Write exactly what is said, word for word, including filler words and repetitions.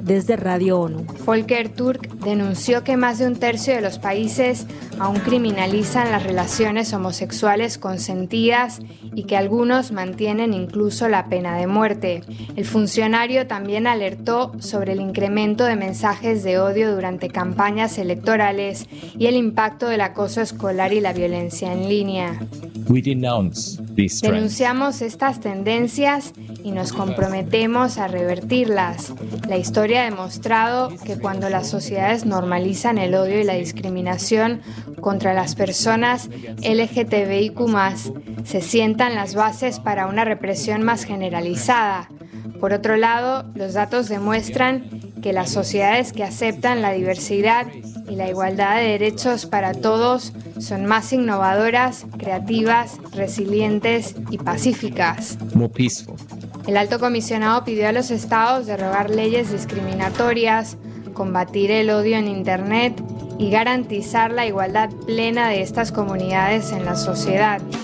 desde Radio ONU. Volker Turk denunció que más de un tercio de los países aún criminalizan las relaciones homosexuales consentidas y que algunos mantienen incluso la pena de muerte. El funcionario también alertó sobre el incremento de mensajes de odio durante campañas electorales y el impacto del acoso escolar y la violencia en línea. We denounce these trends. Denunciamos estas tendencias y nos comprometemos a revertirlas. La historia ha demostrado que cuando las sociedades normalizan el odio y la discriminación contra las personas L G T B I Q más, se sientan las bases para una represión más generalizada. Por otro lado, los datos demuestran que las sociedades que aceptan la diversidad y la igualdad de derechos para todos son más innovadoras, creativas, resilientes y pacíficas. More peaceful. El alto comisionado pidió a los estados derogar leyes discriminatorias, combatir el odio en Internet y garantizar la igualdad plena de estas comunidades en la sociedad.